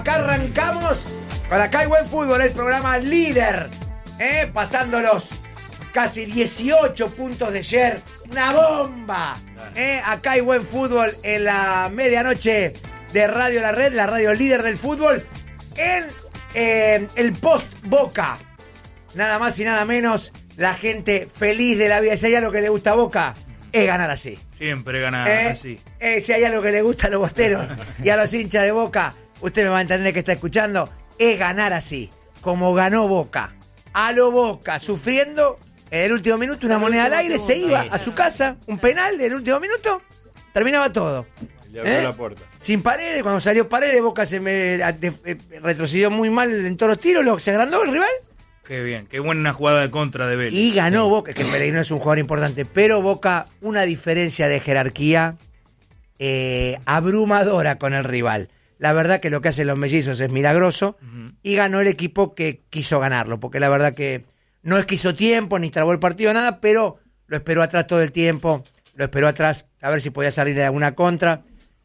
acá arrancamos con Acá hay buen fútbol, el programa líder, pasando los casi 18 puntos de ayer. Una bomba. Acá hay buen fútbol en la medianoche de Radio La Red, la radio líder del fútbol, en el post Boca. Nada más y nada menos, la gente feliz de la vida. Si hay algo que le gusta a Boca, es ganar así. Siempre ganar así. Si hay algo que le gusta a los bosteros y a los hinchas de Boca, usted me va a entender que está escuchando, es ganar así, como ganó Boca. A lo Boca, sufriendo en el último minuto, una moneda al aire, se iba a su casa, un penal en el último minuto, terminaba todo. Le abrió la puerta. Sin Paredes, cuando salió Paredes, Boca retrocedió muy mal en todos los tiros, se agrandó el rival. Qué bien, qué buena jugada de contra de Vélez. Y ganó Boca, que Pellegrino es un jugador importante, pero Boca, una diferencia de jerarquía abrumadora con el rival. La verdad que lo que hacen los mellizos es milagroso, y ganó el equipo que quiso ganarlo, porque la verdad que no es que hizo tiempo, ni trabó el partido, nada, pero lo esperó atrás todo el tiempo, lo esperó atrás a ver si podía salir de alguna contra.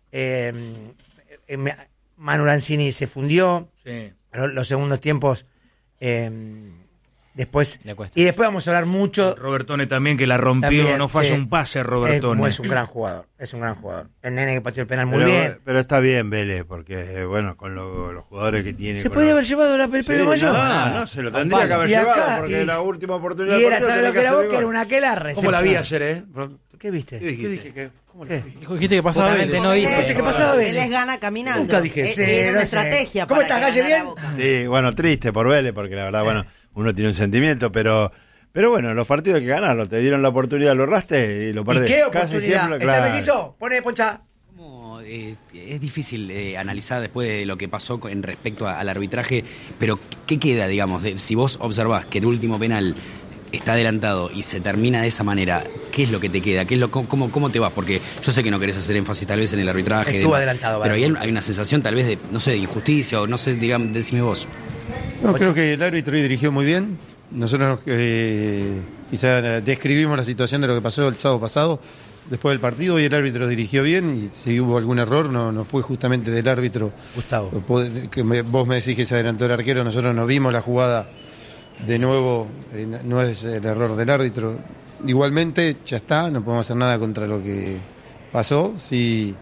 Manu Lanzini se fundió, Sí. los segundos tiempos... después y después vamos a hablar mucho. Robertone también, que la rompió, también, no falla sí. un pase Robertone. Es un gran jugador, el nene que pateó el penal muy bien. Pero está bien Vélez, porque bueno, con los jugadores que tiene. Se podía haber llevado el premio mayor. No, se lo tendría que haber Y acá, llevado, porque la última oportunidad. Y era, ¿sabes lo que era Boca? Era una aquelarre. ¿Cómo la vi ayer, ¿Qué viste? ¿Qué dije? ¿Qué? Dijiste que pasaba Totalmente Vélez. no dije. ¿Dijiste que pasaba Vélez? Vélez gana caminando. Nunca dije eso. Tiene una no sé. estrategia. ¿Cómo para estás, que Galle? gane la ¿Bien? Boca. Sí, bueno, triste por Vélez, porque la verdad, bueno, uno tiene un sentimiento, pero bueno, los partidos hay que ganarlos, te dieron la oportunidad, lo erraste y lo ¿Y perdés. qué Casi oportunidad? siempre, ¿Está claro. mellizo? Pone Poncha. Es difícil analizar después de lo que pasó en respecto al arbitraje, pero ¿qué queda, digamos? Si vos observás que el último penal está adelantado y se termina de esa manera, ¿qué es lo que te queda? ¿Cómo te vas? Porque yo sé que no querés hacer énfasis tal vez en el arbitraje. Estuvo demás, adelantado, pero vale. hay una sensación tal vez de, no sé, de injusticia o no sé, digamos, decime vos. No, creo que el árbitro dirigió muy bien. Nosotros quizá describimos la situación de lo que pasó el sábado pasado, después del partido, y el árbitro dirigió bien, y si hubo algún error no fue justamente del árbitro. Gustavo. Vos me decís que se adelantó el arquero, nosotros no vimos la jugada de nuevo, no es el error del árbitro. Igualmente, ya está, no podemos hacer nada contra lo que pasó. Sí,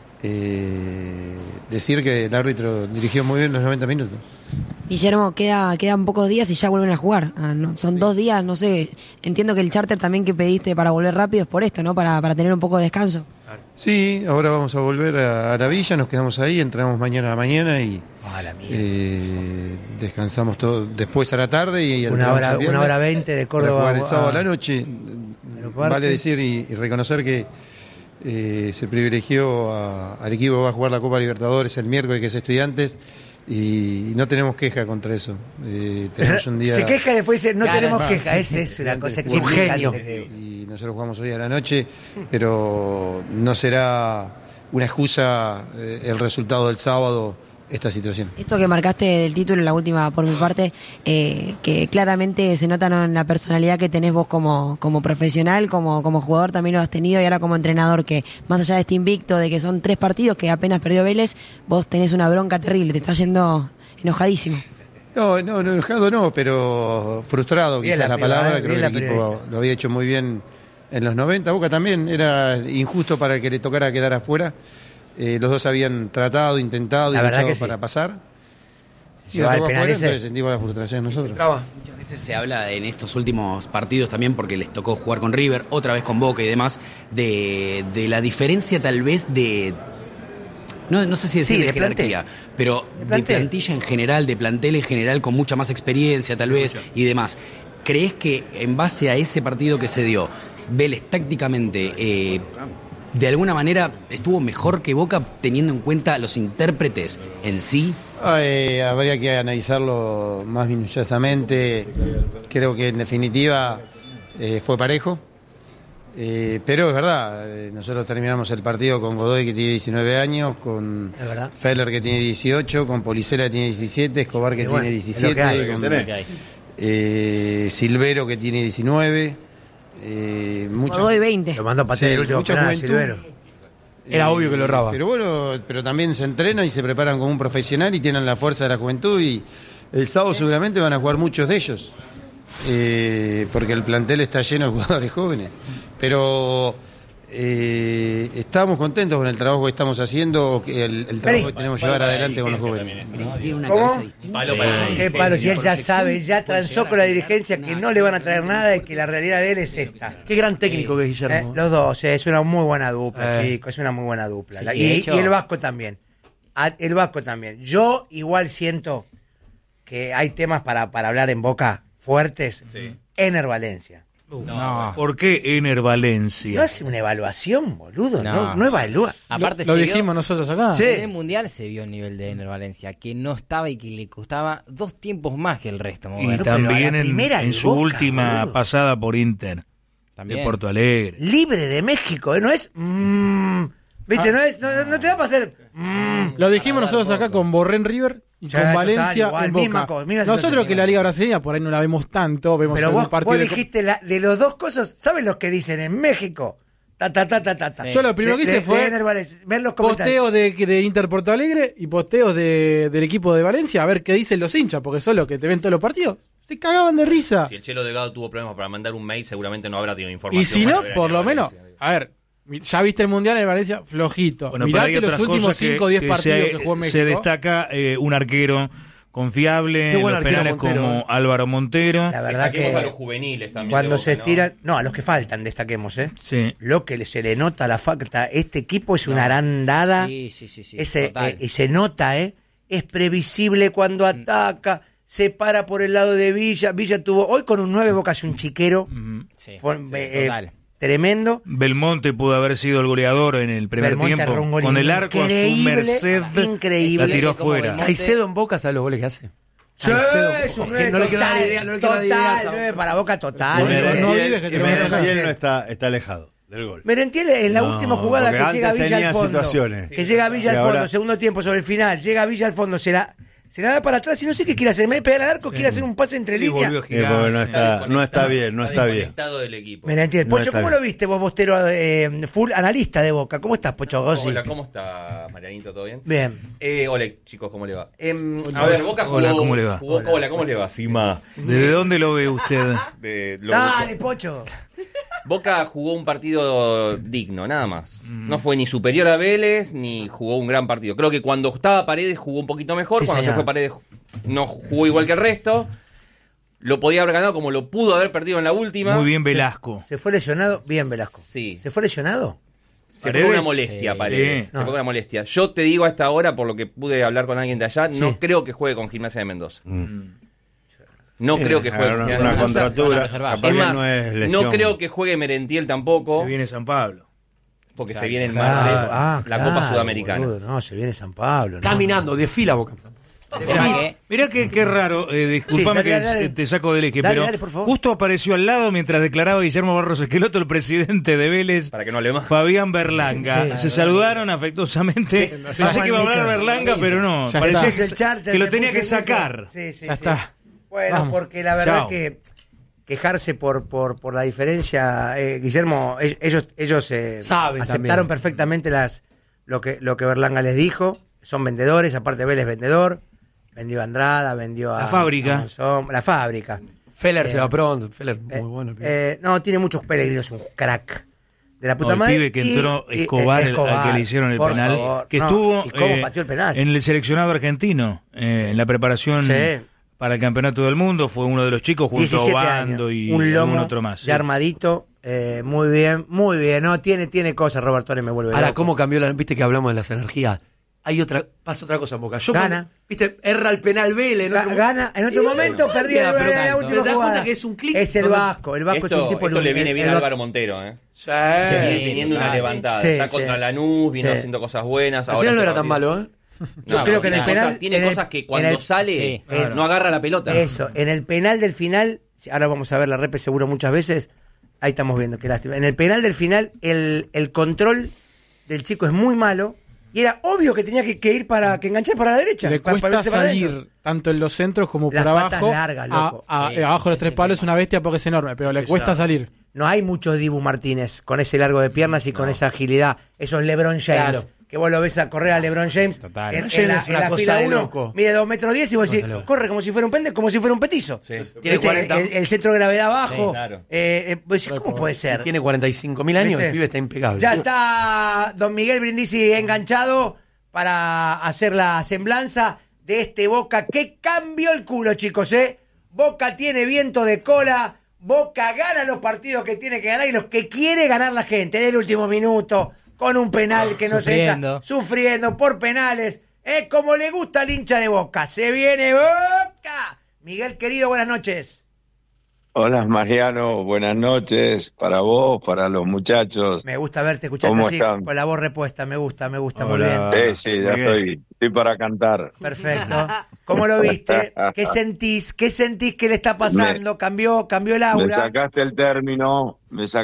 decir que el árbitro dirigió muy bien los 90 minutos. Guillermo, quedan pocos días y ya vuelven a jugar. Son 2 días, no sé. Entiendo que el charter también que pediste para volver rápido es por esto, ¿no? Para tener un poco de descanso. Sí, ahora vamos a volver a la villa, nos quedamos ahí, entramos mañana a la mañana y La mía. descansamos todo después a la tarde y Una hora 20 de para Córdoba. jugar el sábado a la noche. Aeropuerto. Vale decir y reconocer que se privilegió al equipo que va a jugar la Copa Libertadores el miércoles, que es Estudiantes, y no tenemos queja contra eso. Tenemos un día... Se queja y después dice, no Claro, tenemos además, queja. Esa es una cosa que un genio. Y nosotros jugamos hoy a la noche, pero no será una excusa el resultado del sábado, esta situación. Esto que marcaste del título, la última por mi parte, que claramente se nota, ¿no?, en la personalidad que tenés vos como profesional, como jugador también lo has tenido, y ahora como entrenador, que más allá de este invicto, de que son 3 partidos que apenas perdió Vélez, vos tenés una bronca terrible, te estás yendo enojadísimo. No, enojado no, pero frustrado, Bien quizás la la palabra. piba, Creo que el bien la equipo periodista. lo había hecho muy bien en los 90. Boca también, era injusto para el que le tocara quedar afuera. Los dos habían tratado, intentado y La verdad luchado que sí. para pasar. Y Se va nos al tocó penal afuera, ese. entonces sentimos la frustración nosotros. Muchas veces se habla en estos últimos partidos también, porque les tocó jugar con River, otra vez con Boca y demás, de la diferencia tal vez de... No sé si decir Sí, de de plantel. jerarquía, pero De de plantel. plantilla en general, de plantel en general, con mucha más experiencia tal vez y demás. ¿Crees que en base a ese partido que se dio, Vélez tácticamente de alguna manera estuvo mejor que Boca, teniendo en cuenta los intérpretes en sí? Habría que analizarlo más minuciosamente. Creo que en definitiva fue parejo. Pero es verdad, nosotros terminamos el partido con Godoy, que tiene 19 años, con Es verdad. Feller, que tiene 18, con Policela, que tiene 17, Escobar, que Y bueno, tiene es lo que 17, hay, con Silvero, que tiene 19. Godoy 20. Lo mandó a patear el último mucha penal a juventud. Silvero. Era obvio que lo erraba. Pero bueno, pero también se entrenan y se preparan como un profesional y tienen la fuerza de la juventud y el sábado seguramente van a jugar muchos de ellos. Porque el plantel está lleno de jugadores jóvenes. Pero estamos contentos con el trabajo que estamos haciendo, el trabajo que tenemos que llevar adelante con los jóvenes. ¿Cómo? Qué palo, si él ya sabe, ya transó con la dirigencia que no le van a traer nada y que la realidad de él es esta. Qué gran técnico que es Guillermo. Los dos, es una muy buena dupla, chicos, es una muy buena dupla. Sí, y el Vasco también. El Vasco también. Yo igual siento que hay temas para hablar en Boca fuertes. Ener Valencia. No. ¿Por qué Ener Valencia? No hace una evaluación, boludo. No evalúa. Aparte lo dijimos nosotros acá. En el Mundial se vio el nivel de Ener Valencia, que no estaba y que le costaba 2 tiempos más que el resto. Y también en su Boca, última boludo. Pasada por Inter. También. De Porto Alegre. Libre de México, no es... ¿Viste? No te da para hacer... Lo dijimos nosotros acá con Borrén River y con Valencia igual, en Boca. Nosotros que la Liga Brasileña por ahí no la vemos tanto, vemos pero vos, un partido vos dijiste de los dos cosas, ¿sabes lo que dicen en México? Sí. Yo lo primero que hice fue ver los posteos de Inter Porto Alegre y posteos del equipo de Valencia, a ver qué dicen los hinchas, porque son los que te ven todos los partidos. Se cagaban de risa. Si el Chelo Delgado tuvo problemas para mandar un mail, seguramente no habrá tenido información. Y si no, por lo menos, a ver, ya viste el Mundial en Valencia, flojito. Bueno, mirate los últimos 5 o 10 partidos que jugó México. Se destaca un arquero confiable en los penales como Álvaro Montero. La verdad que a los juveniles también cuando Boca, se estiran, no, a los que faltan destaquemos, Sí. Lo que se le nota la falta, este equipo es una arandada. Sí. Y se nota, es previsible cuando ataca, se para por el lado de Villa tuvo hoy con un 9 Boca hace un chiquero. Total. Tremendo. Belmonte pudo haber sido el goleador en el primer tiempo. Con el arco a su merced. Increíble. La tiró fuera. Caicedo en Boca, ¿sabes los goles que hace? Sí, no le queda idea. Total, para Boca total. Merentiel no está alejado del gol. Merentiel en la última jugada que llega Villa al fondo. Que llega Villa al fondo, segundo tiempo sobre el final. Llega Villa al fondo, se la da para atrás y no sé qué quiere hacer. Me pegar al arco, quiere hacer un pase entre líneas. No está bien. Del equipo. Merentiel. Pocho, ¿cómo lo viste vos, Bostero, full analista de Boca? ¿Cómo estás, Pocho Gossi? Hola, ¿cómo está, Marianito? ¿Todo bien? Bien. Hola, chicos, ¿cómo le va? A ver, Boca jugó... Hola, ¿cómo le va? Hola, ¿cómo le va? Sima. ¿Desde dónde lo ve usted? Dale, Pocho. Boca jugó un partido digno, nada más. No fue ni superior a Vélez, ni jugó un gran partido. Creo que cuando estaba Paredes jugó un poquito mejor, sí, cuando se fue Paredes no jugó igual que el resto. Lo podía haber ganado como lo pudo haber perdido en la última. Muy bien Velasco. ¿Se fue lesionado? Bien Velasco. Sí. ¿Se fue lesionado? Se fue una molestia, Paredes. Se fue una molestia. Yo te digo a esta hora, por lo que pude hablar con alguien de allá, no creo que juegue con Gimnasia de Mendoza. No creo que juegue una contractura. No creo que juegue Merentiel tampoco. Se viene San Pablo. Porque se viene el martes la Copa Sudamericana. Boludo, no, se viene San Pablo. Caminando, desfila Boca. Mirá qué raro, disculpame te saco del eje, pero justo apareció al lado mientras declaraba Guillermo Barros Esqueloto, el presidente de Vélez, para que no hable más, Fabián Berlanga. Se saludaron afectuosamente. Pensé que iba a hablar Berlanga, pero no, parecía que lo tenía que sacar. Ya está. Bueno, porque la verdad que quejarse por la diferencia, Guillermo, ellos aceptaron también perfectamente lo que Berlanga les dijo. Son vendedores, aparte Vélez vendedor. Vendió a Andrada, vendió a... La fábrica. La fábrica. Feller se va pronto. Feller, muy bueno. No, tiene muchos peregrinos, un crack. De la puta madre. El pibe que entró, Escobar, al que le hicieron el penal. Favor. Que estuvo pateó el penal. En el seleccionado argentino, en la preparación para el Campeonato del Mundo. Fue uno de los chicos junto a Obando y algún otro más. Ya armadito. Muy bien. No, tiene cosas. Robertone me vuelve Ahora, loco. ¿cómo cambió viste que hablamos de las energías? Pasa otra cosa en Boca. Gana. Viste, erra el penal Vélez. Gana. En otro momento perdí la última jugada. jugada. Que es un clic. Es el Vasco. El Vasco es un tipo... Esto le viene bien a Álvaro Montero, Sí. Viene teniendo una levantada. Está contra Lanús, vino haciendo cosas buenas. Al final no era tan malo, Yo creo que en el penal... Tiene cosas que cuando sale no agarra la pelota. Eso. En el penal del final... Ahora vamos a ver la repe seguro muchas veces. Ahí estamos viendo, qué lástima. En el penal del final, el control del chico es muy malo. Y era obvio que tenía que ir que enganchar para la derecha. Le cuesta salir tanto en los centros como por abajo. Largas, loco. Abajo de los 3 palos es una bestia porque es enorme, pero le cuesta salir. no hay muchos Dibu Martínez con ese largo de piernas y con esa agilidad. Esos LeBron James. Claro. Que vos lo ves a correr a LeBron James en la fila 1, mide 2 metros 10 y vos decís, corre como si fuera un pendejo, como si fuera un petizo. Sí. Tiene 40... el centro de gravedad bajo. Sí, claro. Vos decís, ¿cómo puede ser? Tiene 45.000 años, el pibe está impecable. Ya está don Miguel Brindisi enganchado para hacer la semblanza de este Boca que cambió el culo, chicos, Boca tiene viento de cola, Boca gana los partidos que tiene que ganar y los que quiere ganar la gente en el último minuto. Con un penal que no se está sufriendo por penales. Es como le gusta al hincha de Boca. Se viene Boca. Miguel, querido, buenas noches. Hola, Mariano. Buenas noches para vos, para los muchachos. Me gusta verte, escucharte así, están? Con la voz repuesta. Me gusta, muy bien. Sí, ya estoy para cantar. Perfecto. ¿Cómo lo viste? ¿Qué sentís? ¿Qué que le está pasando? ¿Cambió el aura? Me sacaste el término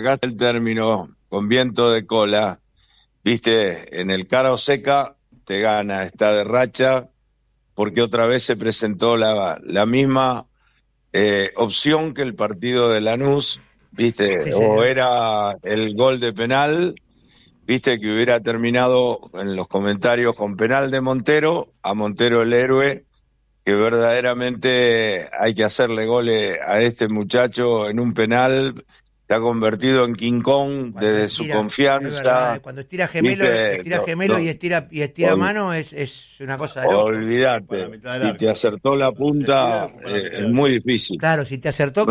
con viento de cola. Viste, en el cara o seca te gana, está de racha, porque otra vez se presentó la misma opción que el partido de Lanús, viste, sí, o era el gol de penal, viste, que hubiera terminado en los comentarios con penal de Montero, a Montero el héroe, que verdaderamente hay que hacerle goles a este muchacho en un penal. Se ha convertido en King Kong desde su confianza. Cuando estira gemelo, y estira mano es una cosa de loco. Olvídate, si te acertó la punta es muy difícil. Claro, si te acertó,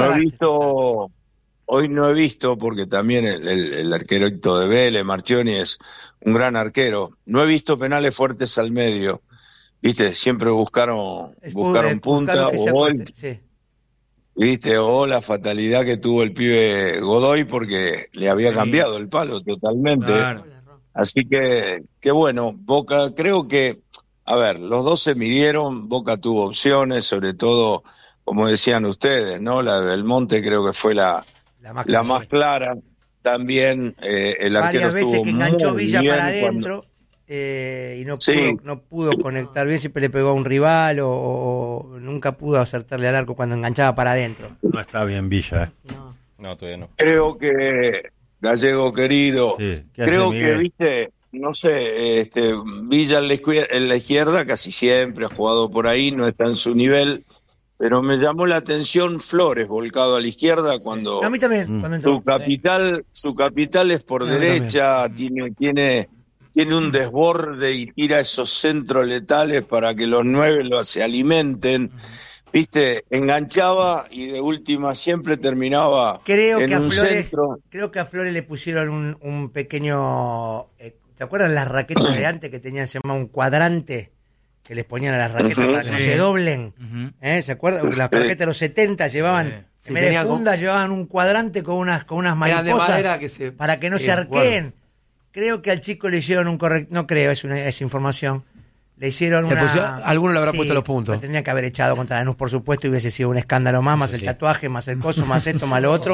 hoy no he visto, porque también el arquero de Vélez, Marchioni, es un gran arquero. No he visto penales fuertes al medio. Viste, siempre buscaron punta o gol. Sí. Viste, la fatalidad que tuvo el pibe Godoy porque le había cambiado el palo totalmente. Claro. Así que bueno, Boca, creo que, los dos se midieron, Boca tuvo opciones, sobre todo, como decían ustedes, ¿no? La de Belmonte creo que fue la más clara. También el arquero varias veces que enganchó Villa para adentro. Y no pudo conectar bien, siempre le pegó a un rival o nunca pudo acertarle al arco cuando enganchaba para adentro. No está bien Villa, No, todavía no. Creo que, Gallego querido, creo que, viste, no sé, Villa en la izquierda casi siempre ha jugado por ahí, no está en su nivel, pero me llamó la atención Flores volcado a la izquierda cuando a mí también, cuando su capital es por derecha, tiene un desborde y tira esos centros letales para que los 9 se alimenten. Viste, enganchaba y de última siempre terminaba en un centro. Creo que a Flores le pusieron un pequeño... ¿te acuerdas las raquetas de antes que tenían llamado un cuadrante? Que les ponían a las raquetas para que no se doblen. ¿Se acuerdan? Las raquetas de los 70 llevaban... En vez de funda llevaban un cuadrante con unas mariposas para que no se arqueen. Creo que al chico le hicieron un correcto... No creo, es información. Le hicieron alguno le habrá puesto los puntos. Lo tendría que haber echado contra Lanús, por supuesto, y hubiese sido un escándalo más el tatuaje, más el coso, más esto, más lo otro.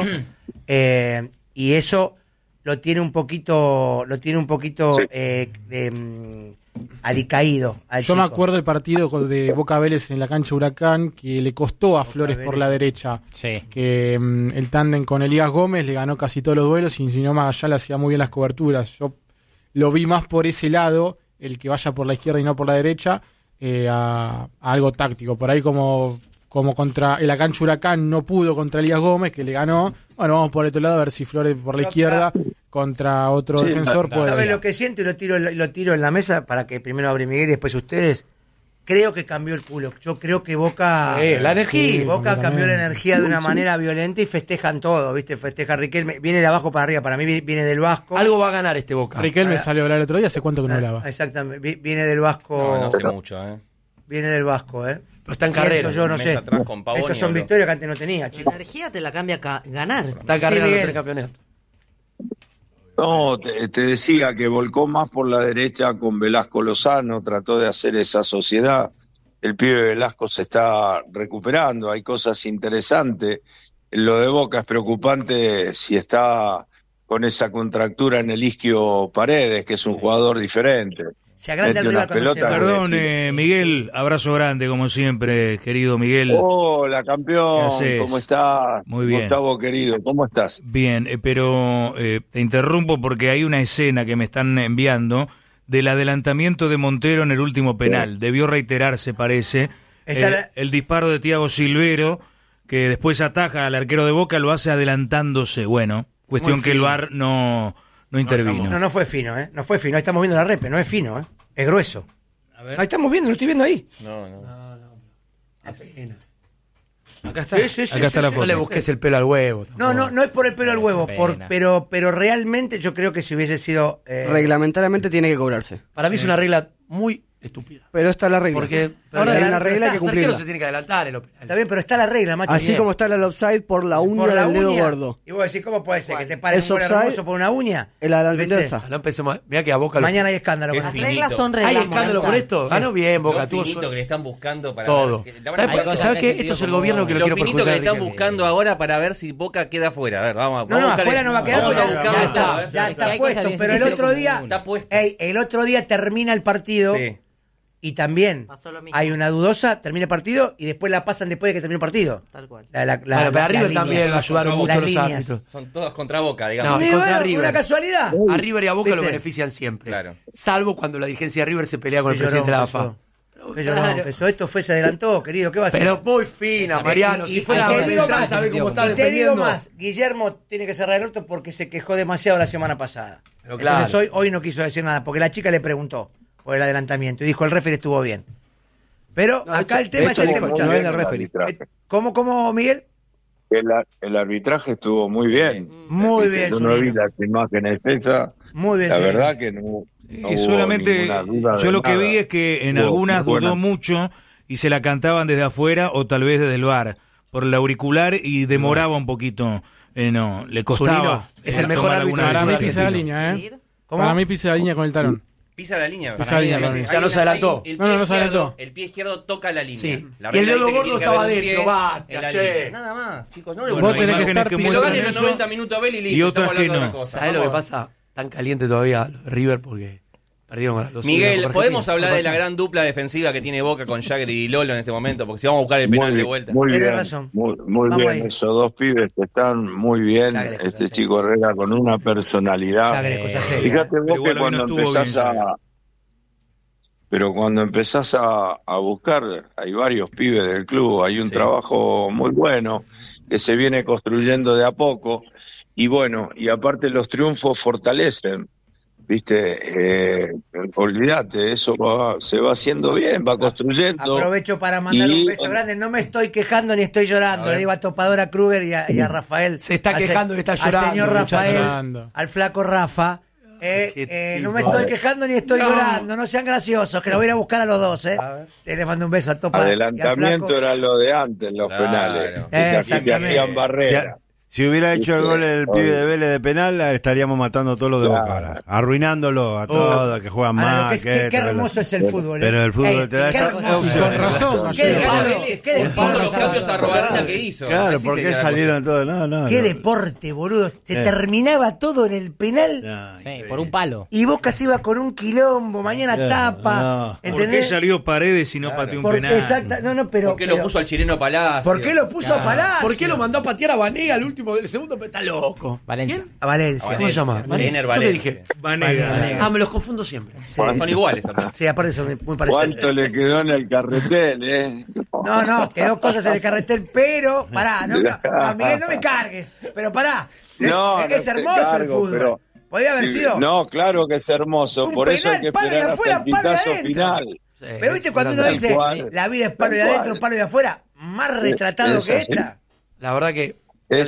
Y eso lo tiene un poquito alicaído al Yo chico. me acuerdo del partido de Boca Vélez en la cancha Huracán, que le costó a Flores por la derecha. Sí. Que el tándem con Elías Gómez le ganó casi todos los duelos y si no Magallanes hacía muy bien las coberturas. Yo lo vi más por ese lado, el que vaya por la izquierda y no por la derecha, a algo táctico. Por ahí como contra el cancha Huracán no pudo contra Elías Gómez, que le ganó. Bueno, vamos por otro lado a ver si Flores por la izquierda contra otro defensor puede. ¿Sabes lo que siento? Y lo tiro en la mesa para que primero abre Miguel y después ustedes. Creo que cambió el culo. Yo creo que Boca... la energía. Boca cambió la energía de una manera violenta y festejan todo, ¿viste? Festeja Riquelme. Viene de abajo para arriba. Para mí viene del Vasco. Algo va a ganar este Boca. Riquelme salió a hablar el otro día. ¿Hace cuánto que no hablaba? Exactamente. Viene del Vasco... No hace mucho, Viene del Vasco, Pero está en carrera. Yo no sé. Estas son victorias que antes no tenía, chicos. La energía te la cambia ganar. Está en carrera los 3 campeonatos. No, te decía que volcó más por la derecha con Velasco Lozano, trató de hacer esa sociedad. El pibe Velasco se está recuperando, hay cosas interesantes. Lo de Boca es preocupante si está con esa contractura en el isquio Paredes, que es un jugador diferente. Se agranda el rival cuando se va. Perdón, Miguel, abrazo grande como siempre, querido Miguel. Hola, campeón, ¿cómo estás? Muy bien. Gustavo, querido, ¿cómo estás? Bien, pero te interrumpo porque hay una escena que me están enviando del adelantamiento de Montero en el último penal. Debió reiterarse, parece. El disparo de Thiago Silvero, que después ataja al arquero de Boca, lo hace adelantándose. Bueno, cuestión que el VAR no intervino. No fue fino, ¿eh? No fue fino. Ahí estamos viendo la repe, no es fino, ¿eh? Es grueso. A ver. Ahí estamos viendo, lo estoy viendo ahí. No. Apenas. Acá está. Acá está la foto. No le busques el pelo al huevo. No es por el pelo al huevo, pero realmente yo creo que si hubiese sido... reglamentariamente tiene que cobrarse. Para mí es una regla muy estúpida. Pero está la regla. Porque ahora hay una regla que cumplirla. se tiene que adelantar en lo penal. Está bien, pero está la regla, macho. Así como está el offside por la uña del dedo gordo. Y vos decís, ¿cómo puede ser? ¿Que te pare un gol hermoso por una uña? El adelantamiento está. No empecemos. Mirá que a Boca mañana hay escándalo con Las reglas son reglas. ¿Hay escándalo con esto? Ganó bien, Boca. Lo finito que le están buscando para... Todo. ¿Sabes qué? Esto es el gobierno que lo quiere perjudicar. Lo finito que le están buscando ahora para ver si Boca queda afuera. A ver, vamos. No, afuera no va a quedar. Ya está puesto, pero el otro día termina el partido. Sí. Y también hay una dudosa, termina el partido y después la pasan después de que termine el partido. Tal cual. Pero a River también ayudaron mucho los árbitros. Son todos contra Boca, digamos. No, contra River. Una casualidad. A River y a Boca lo benefician siempre. Claro. Salvo cuando la dirigencia de River se pelea con el presidente de la AFA. Esto se adelantó, querido, ¿qué va a hacer? Pero muy fina, Mariano. Si fuera Beltrán, ¿sabe cómo está defendiendo? Te digo más, Guillermo tiene que cerrar el orto porque se quejó demasiado la semana pasada. Pero claro. Entonces hoy no quiso decir nada, porque la chica le preguntó por el adelantamiento y dijo el referee estuvo bien. Pero acá el tema es el tema. No es del referee. ¿Cómo, Miguel? El arbitraje estuvo muy bien. Muy bien. Yo no vi las imágenes esas. Muy bien. La verdad que no y solamente yo lo que vi es que en algunas dudó mucho y se la cantaban desde afuera o tal vez desde el VAR por el auricular y demoraba un poquito. No, le costaba. Es el mejor árbitro. Para mí pisa la línea, Para mí pisa la línea con el talón. Pisa la línea. Pisa la línea para mí. Ya no se adelantó. No se adelantó. El pie izquierdo toca la línea. Sí. Y el dedo gordo estaba adentro. Nada más, chicos. No le vos tenés que estar que lo gane en los 90 minutos a Bel y listo. Y otras que no. ¿Sabés lo que pasa? Tan caliente todavía los de River porque perdieron los Miguel, ¿podemos hablar de la gran dupla defensiva que tiene Boca con Jagger y Lolo en este momento? Porque si vamos a buscar el penal de vuelta. Muy bien, razón. muy bien. Ahí. Esos dos pibes están muy bien. Jagger, Chico Herrera con una personalidad. Jagger, Fíjate vos que cuando empezás Pero cuando empezás a buscar, hay varios pibes del club, hay un trabajo muy bueno que se viene construyendo de a poco. Y bueno, y aparte los triunfos fortalecen. ¿Viste? Olvídate, eso se va haciendo bien, va construyendo. Aprovecho para mandar un beso grande. No me estoy quejando ni estoy llorando. Le digo a Topadora Kruger y a Rafael. Se está quejando y está llorando. Al señor Rafael, al flaco Rafa. No me estoy quejando ni estoy llorando. No sean graciosos, que lo voy a ir a buscar a los dos. Les mando un beso a Topa. Adelantamiento era lo de antes, los penales. Que hacían barrera. Si hubiera hecho el gol el pibe de Vélez de penal, estaríamos matando a todos los de Boca ahora. Arruinándolo a todos, que juegan mal. Qué hermoso es el fútbol. Pero el fútbol te da esta... Con razón. Qué los cambios a Robarina que hizo. Claro, ¿por qué salieron todos? No. Qué deporte, boludo. Se terminaba todo en el penal. Sí, por un palo. Y Boca se iba con un quilombo, mañana tapa. ¿Por qué salió Paredes y no pateó un penal? Exacto. Pero ¿por qué lo puso al chileno Palacio? ¿Por qué lo puso a Palacio? ¿Por qué lo mandó a patear a Banega al último? El segundo está loco. Valencia. ¿Quién? A Valencia. ¿Cómo se llama? Ener Valencia. Yo le dije. Vanega. Me los confundo siempre. Sí. Son iguales. Sí, aparte son muy parecidos. ¿Cuánto le quedó en el carretel, No, quedó cosas en el carretel, pero pará, Miguel, no me cargues, pero pará, es hermoso el fútbol. Podría haber sido. No, claro que es hermoso, por eso hay que esperar hasta el pitazo final. Sí, pero viste cuando uno dice la vida es palo de adentro, palo de afuera, más retratado que esta. La verdad que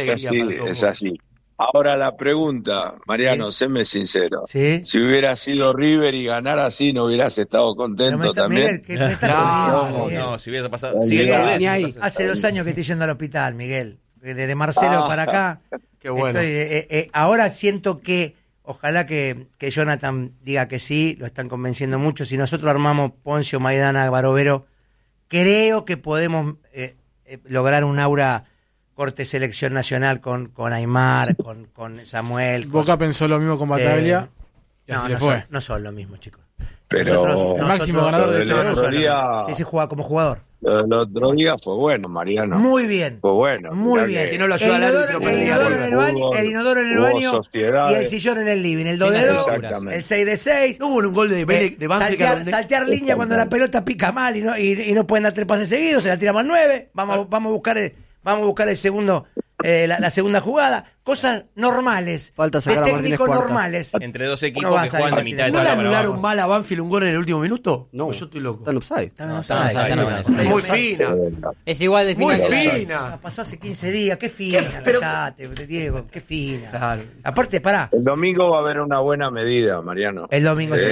es así. Ahora la pregunta, Mariano, séme sincero. ¿Sí? Si hubiera sido River y ganar así, ¿no hubieras estado contento también? Miguel, no, si hubiese pasado. Hace 2 años que estoy yendo al hospital, Miguel. Desde Marcelo para acá. Qué bueno. Ahora siento que, ojalá que Jonathan diga que sí, lo están convenciendo mucho. Si nosotros armamos Poncio, Maidana, Barovero, creo que podemos lograr un aura corte selección nacional con Aymar, con Samuel. Boca pensó lo mismo con Bataglia y así le fue. No son lo mismo, chicos. Pero el máximo ganador de el otro día, sí, juega como jugador. El otro día fue bueno, Mariano. Muy bien. Fue bueno. Muy bien. Si no lo ayuda el árbitro, el inodoro en el baño y el sillón en el living. El 2 de 2, el 6 de 6. No hubo un gol de Banfield. Saltear línea cuando la pelota pica mal y no pueden dar 3 pases seguidos, se la tiramos al 9. Vamos a buscar el segundo, la segunda jugada. Cosas normales. Falta sacar de a Martínez técnicos Cuarta. normales. Entre dos equipos que juegan de mitad de ¿No le tabla para anularon abajo? mal a Banfield un gol en el último minuto? No, yo estoy loco. Está en offside. Es muy fina. Es igual de fina. Muy que la- fina. Pasó hace 15 días. Qué fina. Callate, Diego. Qué fina. Claro. Aparte, pará. El domingo va a haber una buena medida, Mariano. El domingo sí.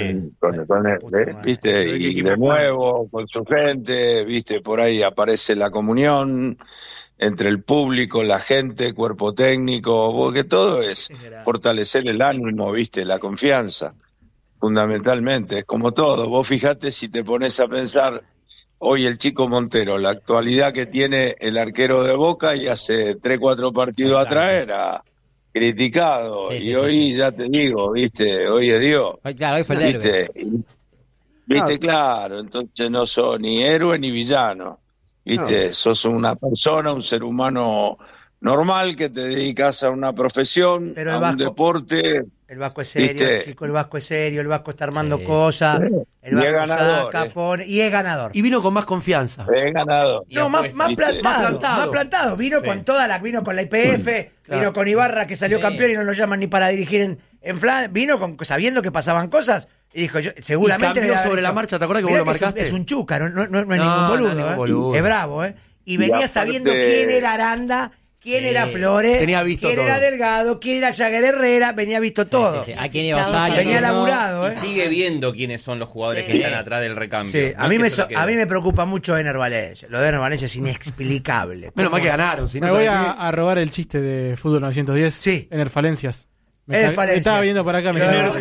Viste, y de nuevo con su gente, viste, por ahí aparece la comunión entre el público, la gente, cuerpo técnico, porque todo es fortalecer el ánimo, viste, la confianza, fundamentalmente, es como todo. Vos fijate si te pones a pensar hoy el Chico Montero, la actualidad que tiene el arquero de Boca, y hace 3-4 partidos atrás era criticado, y hoy ya te digo, viste, hoy es Dios. Claro, hoy fue el héroe. Viste, claro, entonces no sos ni héroe ni villano. Viste, sos una persona, un ser humano normal que te dedicas a una profesión, pero a un deporte. El Vasco es serio, ¿viste? chico, el Vasco es serio, el Vasco está armando cosas, el Vasco es ganador, saca, pone, y es ganador. Y vino con más confianza. Es ganador. No, más plantado. Vino con toda la, vino con la IPF, vino con Ibarra que salió campeón y no lo llaman ni para dirigir en Flan, vino sabiendo que pasaban cosas. Y dijo, yo, seguramente... Y cambió sobre la marcha, ¿te acuerdas que vos lo marcaste? Es un chúcar, no es ningún boludo, Es bravo, Y venía aparte, sabiendo quién era Aranda, quién era Flores, tenía visto quién todo. era Delgado, quién era Jagger Herrera, venía visto todo. A quién iba a Venía laburado, Y sigue viendo quiénes son los jugadores que están atrás del recambio. Sí, No a mí es que a mí me preocupa mucho Ener Valencia. Lo de Ener Valencia es inexplicable. Menos mal que ganaron. Si no Me voy sabés a robar el chiste de Fútbol 910. Sí. Ener Falencias. Me Ener Falencia. estaba viendo por acá.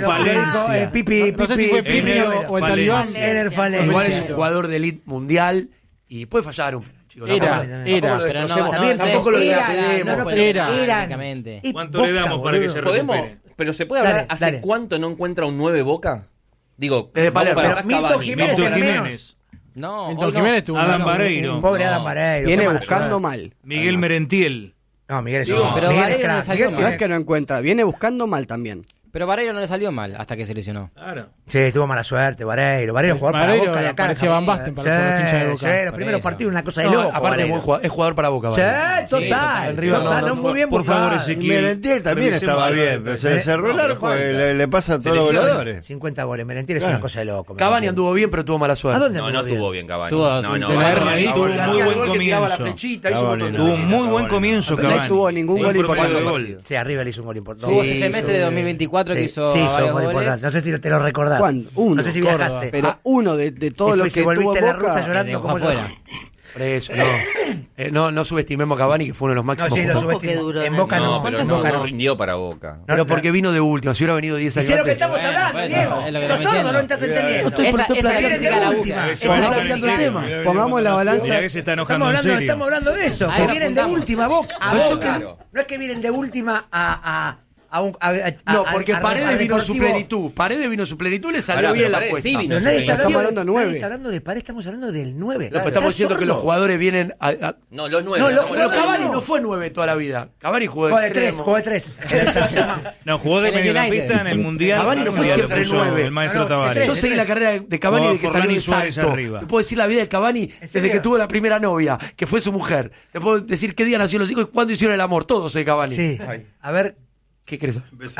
Pipi, no sé si fue Pipi o el Talibán. Ener Falencia. Igual es un jugador de elite mundial y puede fallar un penal, chicos. Era, lo pero destrocemos. no, Tampoco lo era, despedimos. prácticamente. ¿Cuánto le damos para que se ¿Podemos? recupere? Pero se puede hablar, Dale, ¿hace dale. cuánto no encuentra un 9 Boca? Digo, Desde vamos Palermo. para Pero atrás, Milton Cavani. Jiménez Milton era menos. Jiménez. No, Milton hoy no. Jiménez tuvo Adam un Vareiro. Pobre Adam Vareiro. Viene qué mala buscando suerte. mal. Miguel Merentiel. No, Miguel es Digo, un pero Miguel es Vareiro no crack. salió Miguel No mal. es que no encuentra, viene buscando mal también. Pero Vareiro no le salió mal hasta que se lesionó. Claro. Sí, tuvo mala suerte, Vareiro. Vareiro jugó para Vareiro Boca de acá. parecía Van Basten para los hinchas de Boca. Sí, los Por primeros eso. partidos, una cosa de No, loco. aparte Vareiro. es jugador para Boca. Sí, Vareiro. total. el River Total, no, muy bien Por favor, buscado. Y Ezequiel. Merentiel también revisemos estaba algo. bien, pero se le cerró el arco, le pasa a todos los goleadores. 50 goles. Merentiel es una cosa de loco. Cavani anduvo bien, pero tuvo mala suerte. ¿A dónde No, anduvo no bien? tuvo bien Cavani. Tuvo- No, no, tuvo- Cavani tuvo un Hacía muy el buen gol que tiraba la comienzo. flechita, hizo un montón de Tuvo cosas. un muy buen comienzo, Pero no Cavani. hubo ningún Buen gol promedio de importante. gol. Sí, arriba le hizo un gol importante. Tuvo Sí, ese semestre de 2024 que hizo sí, hizo un varios gol goles. importante. No sé si te lo recordás. ¿Cuándo? Uno. No sé si Córdoba. viajaste. Pero uno de todos los si que tuvo volviste en la ruta Boca. Que llorando dejó como afuera. Por eso, no subestimemos a Cavani, que fue uno de los No, máximos. sí, lo jugadores. subestimó. duró En en Boca No, no. pero En no, Boca no no. rindió para Boca. Pero porque vino de último. Si hubiera venido 10 años ¿Y sé lo que antes. estamos Bueno, hablando, pues, Diego? es lo que Sos estamos sordo, no diciendo. estás entendiendo. Estoy por Esa plantear critica el la tema. última. Estoy Bueno, planteando el tema. Pongamos la balanza. Mirá que se está enojando Estamos en hablando, serio. estamos hablando de eso. Ahí Que lo vienen de apuntamos. última Boca. A Pero eso Boca. que- No es que vienen de última a No, porque Paredes vino en su Deportivo. plenitud. Paredes vino en su plenitud, le salió Pará, bien pero la Paredes apuesta. sí vino Pero en nadie su está Estamos hablando hablando de nadie 9. está hablando de Paredes, estamos hablando del 9. No, pero estamos diciendo que los jugadores vienen a- No, los 9. No, los Pero jugadores Cavani no. no fue 9 toda la vida. Cavani jugó de Juego de 3, extremo. juego de 3. No, jugó de En el mediocampista United. en el Mundial. Cavani no el fue Mundial siempre lo puso 9. el maestro No, no, Tavares. Yo seguí la carrera de Cavani Jugaba de que Forlán salió y de Suárez salto. arriba. Te puedo decir la vida de Cavani desde serio? que tuvo la primera novia, que fue su mujer. Te puedo decir qué día nació los hijos y cuándo hicieron el amor. Todos de Cavani. Sí. A ver, ¿Qué crees?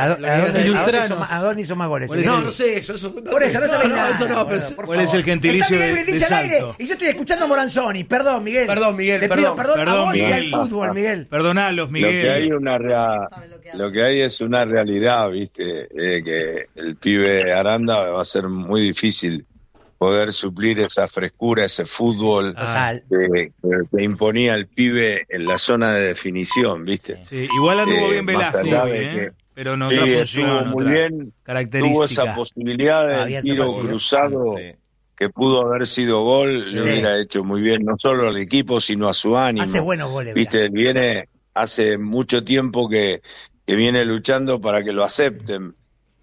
¿a dónde hizo más goles? No sé eso. Por eso no sabés nada. Eso no, pero Por ¿Cuál es favor. el gentilicio Está Miguel de Brindisi al aire Salto? y yo estoy escuchando a Moranzoni. Perdón, Miguel. Perdón, Miguel, Le pido perdón. perdón a Perdón, vos y al Miguel. fútbol, Miguel. Perdonalos, Lo que hay Miguel. lo que hay es una realidad, viste, que el pibe Aranda va a ser muy difícil poder suplir esa frescura, ese fútbol Total. que imponía el pibe en la zona de definición, viste. Sí, igual anduvo bien Más Velasco allá hoy, de que- pero no Sí, otra estuvo función, muy otra bien, tuvo característica. esa posibilidad de Abierto tiro partido. cruzado Sí. que pudo haber sido gol, le Sí. hubiera hecho muy bien, no solo al equipo, sino a su ánimo. Hace buenos goles. Viste, viene hace mucho tiempo que viene luchando para que lo acepten.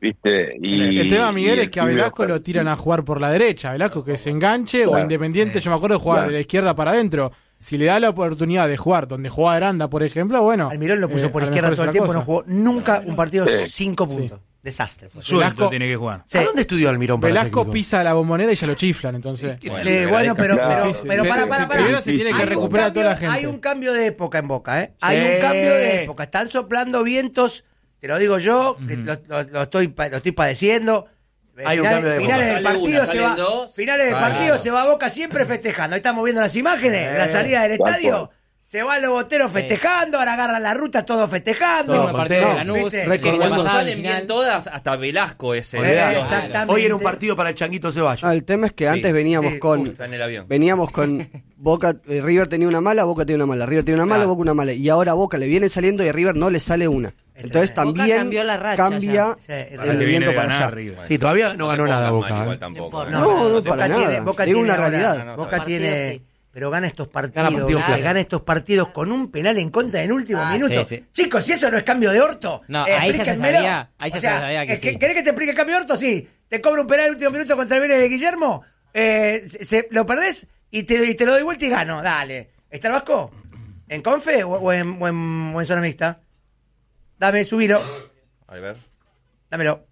¿viste? Y, el tema, Miguel, es que a Velasco lo tiran a jugar por la derecha. Velasco que se enganche, o Independiente, yo me acuerdo de jugar de la izquierda para adentro. Si le da la oportunidad de jugar donde jugaba Aranda, por ejemplo, bueno. Almirón lo puso por izquierda todo el tiempo, no jugó nunca un partido 5 puntos. Desastre. Suelto tiene que jugar. ¿A dónde estudió Almirón? Velasco pisa la Bombonera y ya lo chiflan, entonces. Bueno, pero para. Primero se tiene que recuperar a toda la gente. Hay un cambio de época en Boca, ¿eh? Hay un cambio de época. Están soplando vientos, te lo digo yo, que lo estoy padeciendo. Hay un cambio de época. Finales del partido se va a Boca siempre festejando. Ahí estamos viendo las imágenes, la salida del estadio. Se van los boteros festejando, ahora agarran la ruta todos festejando. Cuando salen bien todas, hasta Velasco ese. Exactamente. Hoy era un partido para el Changuito Ceballos. El tema es que antes veníamos con Boca, River tenía una mala, Boca tenía una mala, River tenía una mala, Boca una mala, y ahora Boca le viene saliendo y a River no le sale una. Entonces también cambió la racha cambia el viento para allá. Sí, todavía no ganó nada Boca. No, para nada. Es una realidad. Boca tiene... Pero gana estos partidos con un penal en contra en el último minuto. Sí. Chicos, si eso no es cambio de orto, no, ahí ya se sabía, que sí. ¿Querés que te explique el cambio de orto? Sí. Te cobra un penal en el último minuto contra el Vélez de Guillermo, lo perdés y te lo doy vuelta y gano. Dale. ¿Está el Vasco? ¿En Confe o en zona mixta? Dame, subilo. A ver. Dámelo.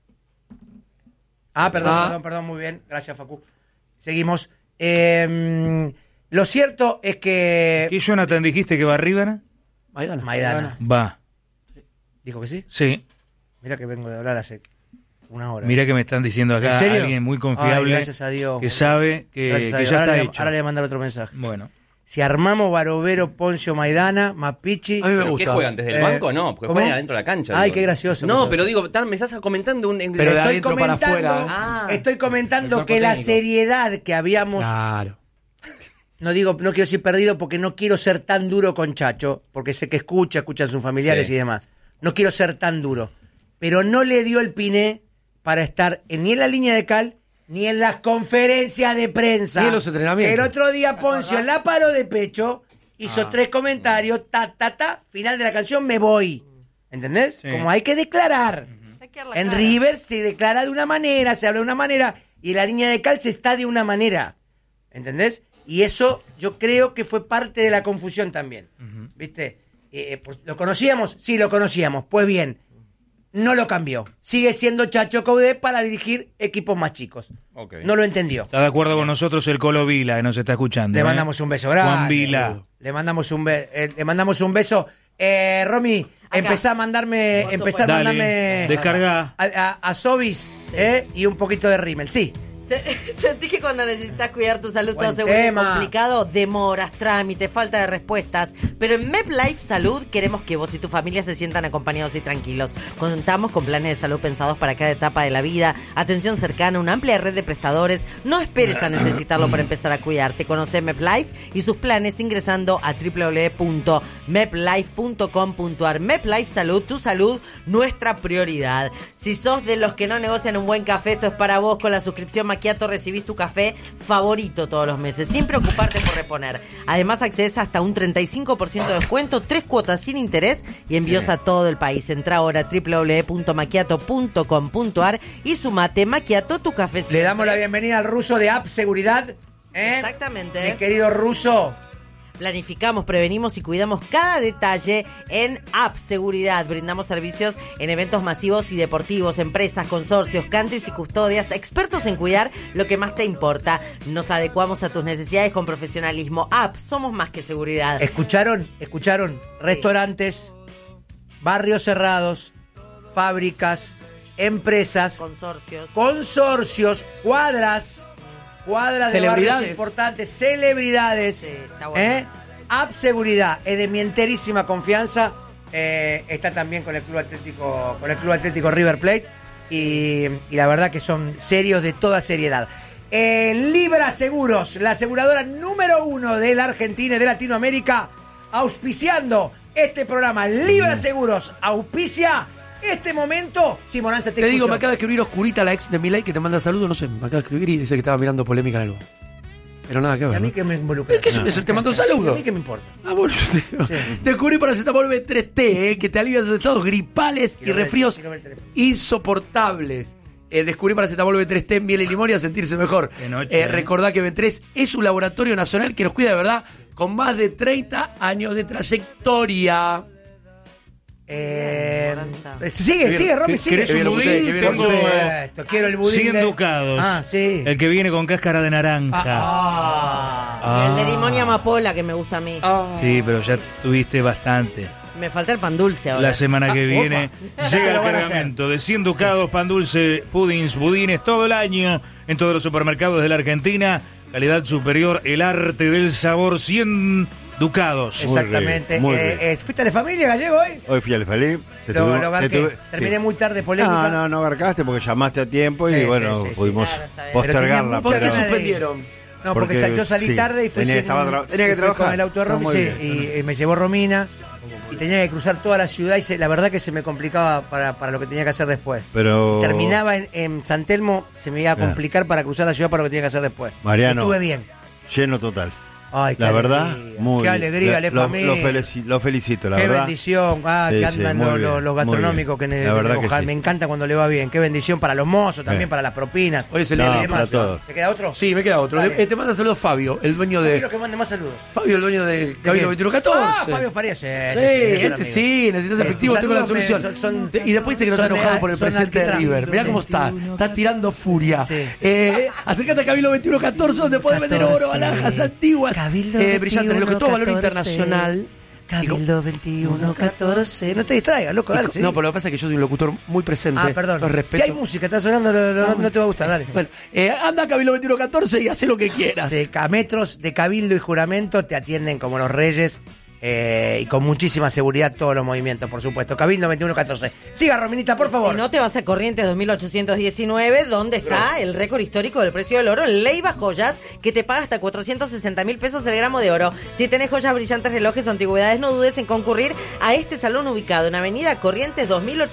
Perdón, muy bien. Gracias, Facu. Seguimos. Lo cierto es que... ¿Qué, Jonathan, dijiste que va arriba? Maidana. Va. ¿Dijo que sí? Sí. Mira que vengo de hablar hace una hora. Mira que me están diciendo acá alguien muy confiable. Gracias a Dios. Que sabe que ya está hecho. Ahora le voy a mandar otro mensaje. Bueno. Si armamos Barovero, Poncio, Maidana, Mapichi... A mí me gusta. ¿Qué juegan? ¿Desde el banco? No, porque juegan adentro de la cancha. Ay, qué gracioso. No, pero digo, me estás comentando pero de adentro para afuera. Estoy comentando que la seriedad que habíamos... Claro. No quiero decir perdido porque no quiero ser tan duro con Chacho, porque sé que escuchan sus familiares y demás. No quiero ser tan duro. Pero no le dio el piné para estar ni en la línea de cal, ni en las conferencias de prensa. Ni en los entrenamientos. El otro día Poncio la paró de pecho, hizo 3 comentarios, final de la canción, me voy. ¿Entendés? Sí. Como hay que declarar. En River se declara de una manera, se habla de una manera, y en la línea de cal se está de una manera. ¿Entendés? Y eso yo creo que fue parte de la confusión también. ¿Viste? ¿Lo conocíamos? Sí, lo conocíamos. Pues bien, no lo cambió. Sigue siendo Chacho Coudet para dirigir equipos más chicos. Okay. No lo entendió. Está de acuerdo con nosotros el Colo Vila, que nos está escuchando. Le mandamos un beso grande. Juan Vila. Le mandamos un beso. Romy, empezá a mandarme... Descarga. A Sobis y un poquito de rímel. Sí. Sentí que cuando necesitas cuidar tu salud todo se vuelve complicado, demoras, trámites, falta de respuestas. Pero en MepLife Salud queremos que vos y tu familia se sientan acompañados y tranquilos. Contamos con planes de salud pensados para cada etapa de la vida, atención cercana, una amplia red de prestadores. No esperes a necesitarlo para empezar a cuidarte. Conoce MepLife y sus planes ingresando a www.meplife.com.ar. MepLife Salud, tu salud, nuestra prioridad. Si sos de los que no negocian un buen café, esto es para vos. Con la suscripción Macchiato recibís tu café favorito todos los meses, sin preocuparte por reponer. Además, accedes hasta un 35% de descuento, 3 cuotas sin interés y envíos a todo el país. Entra ahora a www.macchiato.com.ar y sumate. Macchiato, tu café siempre. Le damos la bienvenida al ruso de App Seguridad. Exactamente. Mi querido ruso. Planificamos, prevenimos y cuidamos cada detalle en App Seguridad. Brindamos servicios en eventos masivos y deportivos, empresas, consorcios, cantes y custodias, expertos en cuidar lo que más te importa. Nos adecuamos a tus necesidades con profesionalismo. App, somos más que seguridad. ¿Escucharon? Sí. Restaurantes, barrios cerrados, fábricas, empresas, consorcios, cuadras de barrios importantes, celebridades. Sí, está bueno. App Seguridad es de mi enterísima confianza. Está también con el Club Atlético River Plate. Y la verdad que son serios de toda seriedad. Libra Seguros, la aseguradora número 1 de la Argentina y de Latinoamérica, auspiciando este programa. Libra Seguros auspicia este momento. Simonanza, te digo, me acaba de escribir Oscurita, la ex de Milei, que te manda saludos. No sé, me acaba de escribir y dice que estaba mirando Polémica en el Pero nada que ver. ¿Y a mí ¿no? qué me involucra? ¿Qué es? ¿Te mandó un saludo? ¿A mí qué me importa? Ah, bueno, descubrí paracetamol B3T, que te alivia los estados gripales y resfríos insoportables. Descubrí paracetamol B3T en miel y limón y a sentirse mejor. Recordá que B3 es un laboratorio nacional que nos cuida de verdad con más de 30 años de trayectoria. Sigue, Romy, sigue. ¿Querés un budín? Quiero el budín 100 ducados. Ah, sí. El que viene con cáscara de naranja. Y el de limón y amapola, que me gusta a mí. Sí, pero ya tuviste bastante. Me falta el pan dulce ahora. La semana que viene llega el Lo van a cargamento de 100 ducados, pan dulce, pudins, budines todo el año en todos los supermercados de la Argentina. Calidad superior, el arte del sabor, 100 ducados. Exactamente. Muy bien. ¿Fuiste a la familia, Gallego, hoy? Hoy fui al Felipe. Lo garqué. Terminé muy tarde, polémica. No garcaste porque llamaste a tiempo y Sí, bueno, sí, pudimos claro, postergarla. ¿Por qué pero- suspendieron? No, porque yo salí tarde y fui tenía que trabajar. con el auto de Romy, Está muy sí, y me llevó Romina y tenía que cruzar toda la ciudad y la verdad que se me complicaba para lo que tenía que hacer después. Pero Si terminaba en San Telmo, se me iba a complicar para cruzar la ciudad para lo que tenía que hacer después. Mariano, Estuve bien. lleno total. Ay, qué La verdad, alegría, muy qué bien. alegría, Lo felicito, la qué verdad. bendición, Sí, que sí, andan muy los bien, gastronómicos muy que bien. La verdad que sí. me encanta cuando le va bien, qué bendición para los mozos, también para las propinas. Hoy es el No, día de para más. todos. ¿Te queda otro? Sí, me queda otro. Dale. Te manda saludos Fabio, el dueño de. Quiero que mande más saludos. Fabio, el dueño de Cabildo 2114. Ah, Fabio Farías, sí, ese sí, necesitas efectivo, tengo la saludos, solución. Y después dice que no está enojado por el presente de River. Mirá cómo está, está tirando furia. Acércate a Cabildo 2114, donde podés vender oro, alhajas antiguas, brillantes, lo que todo valor internacional. Cabildo 2114. No te distraigas, loco, dale. No, pero lo que pasa es que yo soy un locutor muy presente. Ah, perdón. Si hay música, está sonando, no te va a gustar, dale. Bueno, anda a Cabildo 2114 y hace lo que quieras. A metros de cabildo y juramento te atienden como los reyes y con muchísima seguridad todos los movimientos, por supuesto. Cabildo 2114. Siga, Rominita, por favor. Si no, te vas a Corrientes 2819, donde está el récord histórico del precio del oro. Leiva Joyas, que te paga hasta 460.000 pesos el gramo de oro. Si tenés joyas, brillantes, relojes o antigüedades, no dudes en concurrir a este salón ubicado en Avenida Corrientes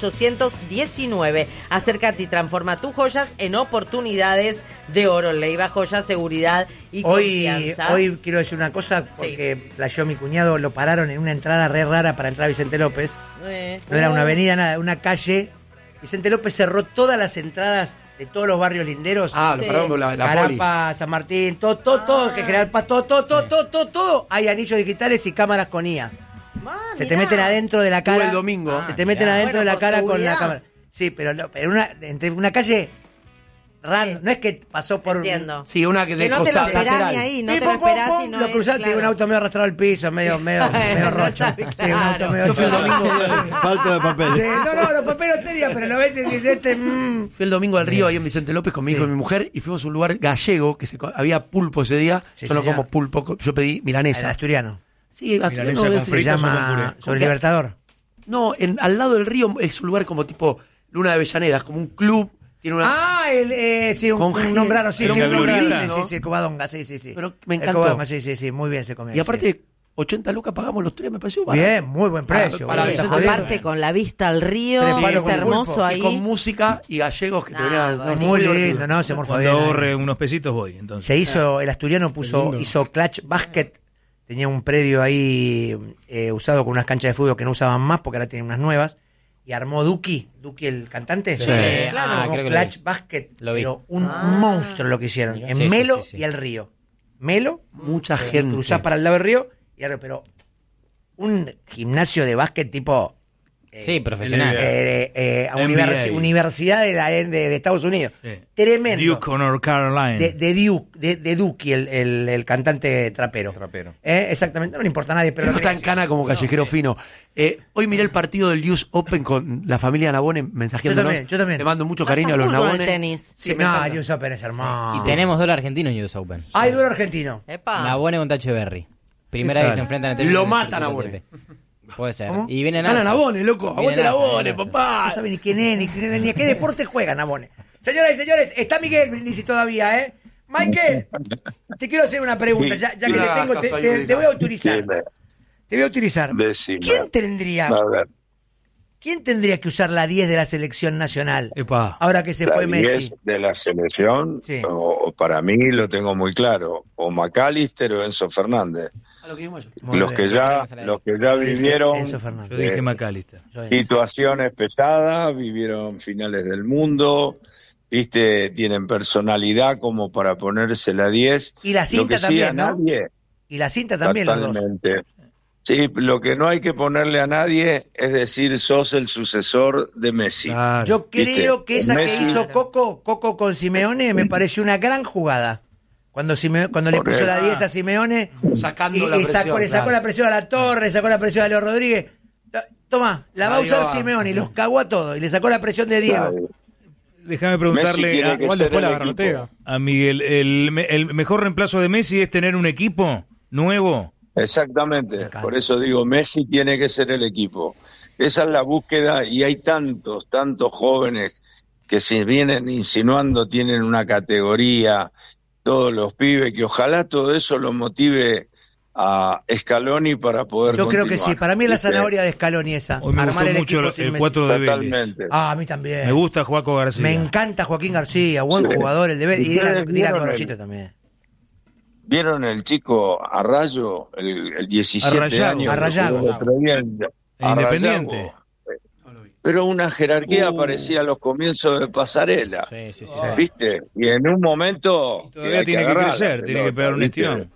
2819. Acércate y transforma tus joyas en oportunidades de oro. Leiva Joyas, seguridad y confianza. Hoy quiero decir una cosa, porque flasheó mi cuñado, lo pararon en una entrada re rara para entrar a Vicente López. No era una avenida, nada, una calle. Vicente López cerró todas las entradas de todos los barrios linderos. Lo pararon por la Carapa, San Martín, todo, que General Paz, todo. Hay anillos digitales y cámaras con IA. Se te meten adentro de la cara. El domingo. Se te meten adentro de la cara con seguridad. la cámara. Sí, pero entre una calle random, no es que pasó por Entiendo. Sí, una que no te lo esperás ni ahí, no te lo esperás y no lo es, cruzaste, claro. un auto medio arrastrado al piso, medio rocho. Sí, un auto medio Yo fui el domingo. Falta de papel. Sí, no, los papeles tenía, pero lo ves y dices, Fui el domingo al río ahí en Vicente López con mi hijo y mi mujer y fuimos a un lugar gallego que había pulpo ese día. Sí, yo no señor. como pulpo, yo pedí el milanesa. asturiano. Sí, asturiano. Milanesa con Se fritos o con llama puré. Sobre Libertador. No, al lado del río es un lugar como tipo Luna de Avellaneda, como un club. Tiene una... Sí, un nombre raro, sí, Pero sí, una un nombre glorieta, raro, ¿no? sí, Covadonga, sí. Pero me El encantó. Covadonga, sí, muy bien se comió. Y aparte, sí. 80 lucas pagamos los tres, me pareció barato. Bien, muy buen precio. Para boludo, Vicente está jodido. Aparte, con la vista al río, Tres palos es con el hermoso pulpo. ahí. Y con música y gallegos que te venían... Muy lindo, ¿no? Se morfó Cuando bien. ahorre unos pesitos voy, entonces. Se hizo, el asturiano hizo Clutch Basket, tenía un predio ahí usado con unas canchas de fútbol que no usaban más porque ahora tienen unas nuevas, y armó Duki el cantante, claro. armó creo que Clutch Basket, Lo vi. pero un monstruo lo que hicieron, en Sí, Melo sí. y el río. Melo, Mucha gente. cruzás para el lado del río, pero un gimnasio de básquet tipo... Sí, profesional. NBA. Universidad de Estados Unidos. Sí. Tremendo. Duke o North Carolina. De Duki, el cantante trapero. Exactamente, no le importa a nadie, pero No está en cana como callejero fino. Hoy miré el partido del US Open con la familia Nabone mensajeándonos. Yo también. Le mando mucho cariño a los Fútbol, Nabone. tenis. Sí, no, el US Open es hermoso. Y tenemos duelo argentino en US Open. Hay duelo argentino. Epa. Nabone contra Echeverry. Primera vez que se enfrentan en el Lo tenis. matan a Nabone. Puede ser. ¿Cómo? Y vienen Gana Nabone, loco. Aguante Nabone, papá. No sabe ni quién es, ni a qué deporte juega Nabone. Señoras y señores, está Miguel Brindisi todavía, ¿eh? Michael, te quiero hacer una pregunta, ya que te tengo, te voy a autorizar. Te voy a autorizar. Decime. ¿Quién tendría A ver. ¿quién tendría que usar la 10 de la selección nacional? Epa. Ahora que se fue Messi. 10 de la selección, Sí. o para mí lo tengo muy claro, o McAllister o Enzo Fernández. Los que ya vivieron Enzo Fernández. Yo dije McAllister. situaciones pesadas, vivieron finales del mundo, viste, tienen personalidad como para ponerse la 10. Y la cinta Lo que sí, también, a ¿no? nadie, Y la cinta también, los dos. totalmente. Sí, lo que no hay que ponerle a nadie es decir sos el sucesor de Messi. Claro. Yo creo que esa Messi- que hizo Coco con Simeone me pareció una gran jugada. Cuando le puso la 10 a Simeone Sacando y la presión, le sacó claro. la presión a la Torre, sacó la presión a Leo Rodríguez. Toma, la va a Ahí usar va. Simeone y los cagó a todos y le sacó la presión de Diego. Claro. Déjame preguntarle Messi tiene a, que Igual ser después la el agarró equipo. Ortega. a Miguel. El mejor reemplazo de Messi es tener un equipo nuevo. Exactamente, por eso digo, Messi tiene que ser el equipo. Esa es la búsqueda y hay tantos jóvenes que se vienen insinuando, tienen una categoría, todos los pibes, que ojalá todo eso lo motive a Scaloni para poder Yo creo continuar. que sí, para mí es la ¿Viste? zanahoria de Scaloni esa. Hoy me Armar gustó mucho equipo sin el Messi. 4 de Vélez. Totalmente. Ah, a mí también. Me gusta Joaco García. Me encanta Joaquín García, buen Sí. jugador el de Vélez. Y Dylan ¿Ustedes vieron Gorosito también. ¿Vieron el chico Arrayo, el 17 Arrayago. años? Arrayago. que jugó el otro día Independiente. Pero una jerarquía parecía a los comienzos de Pasarela. ¿Viste? Y en un momento... Todavía hay tiene que agarrar la crecer, tiene que pelota, pegar un ¿viste? estirón.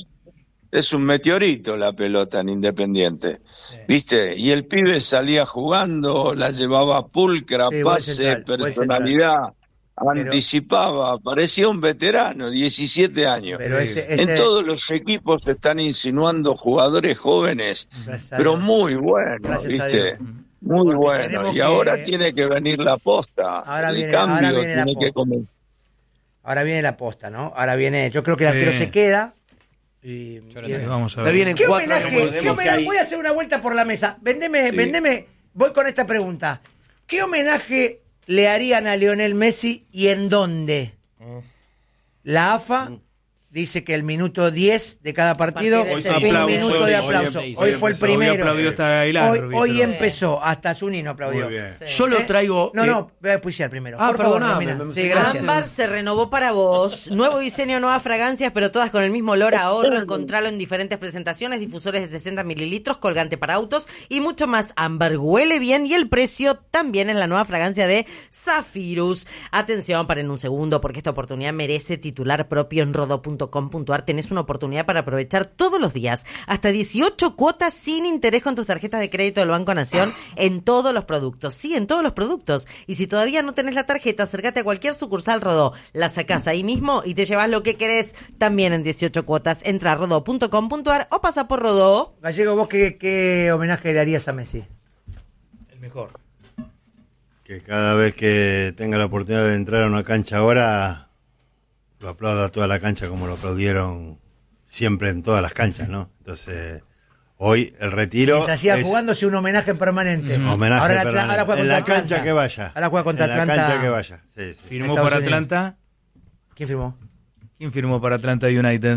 Es un meteorito la pelota en Independiente. ¿Viste? Y el pibe salía jugando, la llevaba pulcra, Sí, buen pase, central, buen personalidad, anticipaba, parecía un veterano, 17 años. Pero En todos los equipos se están insinuando jugadores jóvenes, Gracias a pero Dios. muy buenos, Gracias a ¿viste? Dios. Muy Porque bueno. tenemos Y que- ahora tiene que venir la posta. Ahora el viene cambio la tiene que posta. comenzar. Ahora viene la posta, ¿no? Ahora viene, yo creo que el Sí. arquero se queda. Y Vamos a Se ver. vienen ¿Qué 4 años homenaje? por ¿Qué delante. homenaje? Voy a hacer una vuelta por la mesa. Vendeme. Voy con esta pregunta. ¿Qué homenaje le harían a Lionel Messi y en dónde? La AFA dice que el minuto 10 de cada partido Hoy fue un aplauso, minuto de hoy aplauso. empezó, Hoy fue el empezó, primero. hoy aplaudió hasta Aguilar, Hoy ¿viste? empezó. Hasta Zunino aplaudió. Muy bien. Yo lo traigo. No, voy a puiciar primero. Ah, Por favor, perdóname, Romina. me- Sí, me- gracias. Ámbar se renovó para vos. Nuevo diseño, nuevas fragancias, pero todas con el mismo olor a ahorro. Encontralo en diferentes presentaciones, difusores de 60 mililitros, colgante para autos y mucho más. Ámbar huele bien y el precio también es la nueva fragancia de Zafirus. Atención, paren un segundo porque esta oportunidad merece titular propio en rodo.com.ar. Tenés una oportunidad para aprovechar todos los días. Hasta 18 cuotas sin interés con tus tarjetas de crédito del Banco Nación en todos los productos. Sí, en todos los productos. Y si todavía no tenés la tarjeta, acércate a cualquier sucursal Rodó. La sacás ahí mismo y te llevas lo que querés también en 18 cuotas. Entra a rodo.com.ar o pasa por Rodó. Gallego, ¿vos qué homenaje le harías a Messi? El mejor. Que cada vez que tenga la oportunidad de entrar a una cancha ahora, lo aplauda a toda la cancha como lo aplaudieron siempre en todas las canchas, ¿no? Entonces, hoy el retiro Mientras siga es jugándose un homenaje permanente. un homenaje ahora permanente. ahora juega En contra la cancha Atlanta. que vaya. Ahora juega contra En Atlanta. la cancha que vaya. Sí, sí. ¿Firmó Estados para Unidos. Atlanta? ¿Quién firmó? ¿Quién firmó para Atlanta United?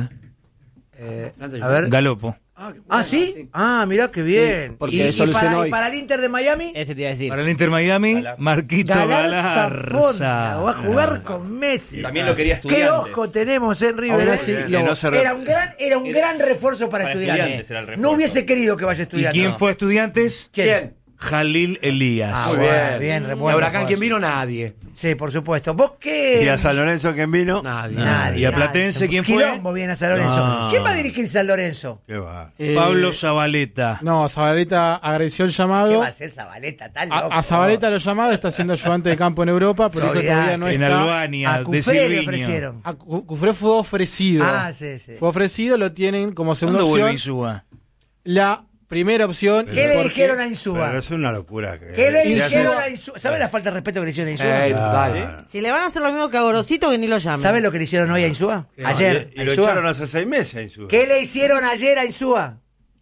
A ver. Galopo. Ah, ¿sí? Ah, mirá qué bien. Sí, porque solucionó hoy. para el Inter de Miami? Ese te iba a decir. Para el Inter Miami, Marquito Galarza Fonda. Galarza. Va a jugar con Messi. También lo quería Qué Estudiantes. ojo tenemos en River. Ahora ¿eh? sí, Que no se re- Era un gran refuerzo para Para Estudiantes. Estudiantes era el refuerzo. No hubiese querido que vaya a ¿Y estudiar. quién fue a Estudiantes? ¿Quién? Jalil Elías. Ah, Muy bueno, bien. bien, ¿Y buen a Huracán refuerzo. quién vino? Nadie. Sí, por supuesto. ¿Vos qué? ¿Y a San Lorenzo quién vino? Nadie. Nadie. ¿Y a Platense quién fue? Quilombo viene a San Lorenzo. No. ¿Quién va a dirigir San Lorenzo? Qué va. Pablo Zabaleta. No, Zabaleta agradeció el ¿Qué llamado. va a hacer Zabaleta? Tan loco. A Zabaleta lo llamado, está siendo ayudante de campo en Europa, pero dijo que todavía no En está. Albania, A de Cufré le Silviño. ofrecieron. A Cufré fue ofrecido. Ah, sí, sí. Fue ofrecido, lo tienen como segunda ¿Cuándo vuelve opción. Insúa? La primera opción. ¿Qué le porque- dijeron a Insúa? Pero es una locura. ¿Qué le si dijeron haces- a Insúa? ¿Sabe la falta de respeto que le hicieron a Insúa? Claro. Si le van a hacer lo mismo que a Gorosito, que ni lo llamen. ¿Sabe lo que le hicieron hoy a Insúa? Ayer. Y a lo Insúa. echaron hace 6 meses a Insúa. ¿Qué le hicieron ayer a Insúa?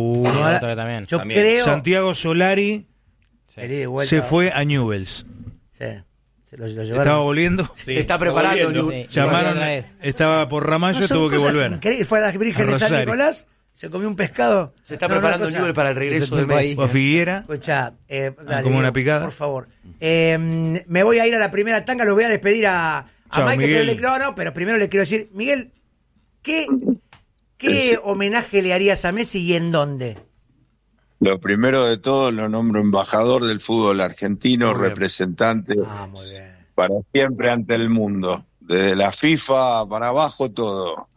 También. Yo creo... Santiago Solari se fue a Newell's. Sí. Lo llevaron. Estaba volviendo. Se está preparando. Llamaron, estaba por Ramallo, tuvo que volver. Fue a la Virgen de San Nicolás, se comió un pescado. Se está preparando Newell para el regreso de Messi. O Figuera. Escuchá, como una picada. Por favor. Me voy a ir a la primera tanga, lo voy a despedir a Michael. Pero primero le quiero decir, Miguel, ¿qué homenaje le harías a Messi y en dónde? Lo primero de todo, lo nombro embajador del fútbol argentino, representante para siempre ante el mundo. Desde la FIFA para abajo todo.